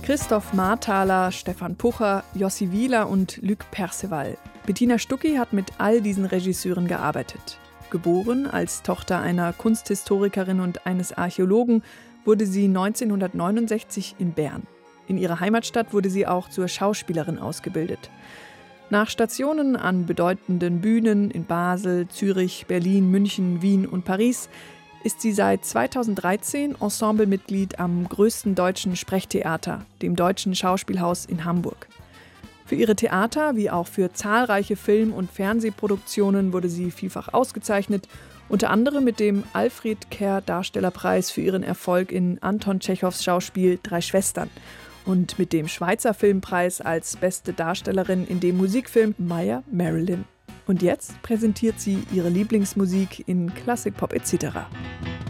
Christoph Marthaler, Stefan Pucher, Jossi Wieler und Luc Perceval. Bettina Stucki hat mit all diesen Regisseuren gearbeitet. Geboren als Tochter einer Kunsthistorikerin und eines Archäologen, wurde sie 1969 in Bern. In ihrer Heimatstadt wurde sie auch zur Schauspielerin ausgebildet. Nach Stationen an bedeutenden Bühnen in Basel, Zürich, Berlin, München, Wien und Paris ist sie seit 2013 Ensemblemitglied am größten deutschen Sprechtheater, dem Deutschen Schauspielhaus in Hamburg. Für ihre Theater wie auch für zahlreiche Film- und Fernsehproduktionen wurde sie vielfach ausgezeichnet, unter anderem mit dem Alfred Kerr Darstellerpreis für ihren Erfolg in Anton Tschechows Schauspiel Drei Schwestern und mit dem Schweizer Filmpreis als beste Darstellerin in dem Musikfilm Meyer Marilyn. Und jetzt präsentiert sie ihre Lieblingsmusik in Klassik, Pop etc.